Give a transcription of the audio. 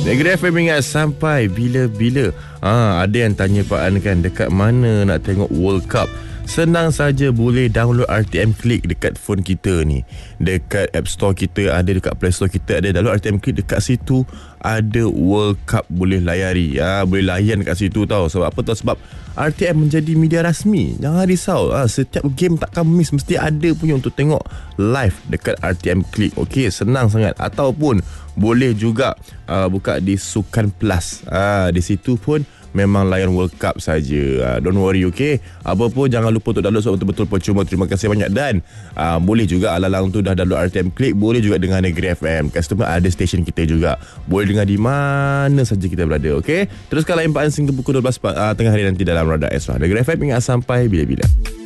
Negeri FM ingat sampai bila-bila. Ada yang tanya Pak An kan, dekat mana nak tengok World Cup? Senang saja, boleh download RTM Click dekat phone kita ni. Dekat App Store kita ada, dekat Play Store kita ada. Download RTM Click, dekat situ ada World Cup boleh layari. Boleh layan kat situ tau. Sebab apa tau? Sebab RTM menjadi media rasmi. Jangan risau, setiap game takkan miss. Mesti ada punya untuk tengok live dekat RTM Click. Okey, senang sangat. Ataupun boleh juga buka di Sukan Plus. Di situ pun memang layan World Cup saja. Don't worry, okay? Apa pun jangan lupa untuk download, sebab betul-betul percuma. Terima kasih banyak. Dan boleh juga ala-ala tu dah download RTM Click, boleh juga dengar Negeri FM. Kat situ pun ada stesen kita juga. Boleh dengar di mana saja kita berada, okay? Teruskan layan Pak An sehingga pukul 12 tengah hari nanti dalam Radar Extra. Negeri FM ingat sampai bila-bila.